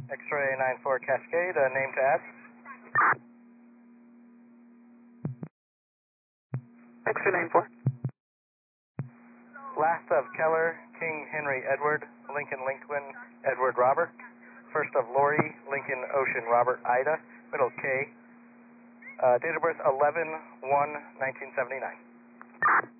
X-ray 94 Cascade, name to add. X-ray 94. Last of Keller, King, Henry, Edward, Lincoln, Lincoln, Edward, Robert. First of Lori, Lincoln, Ocean, Robert, Ida. Middle K. Date of birth 11/1/1979.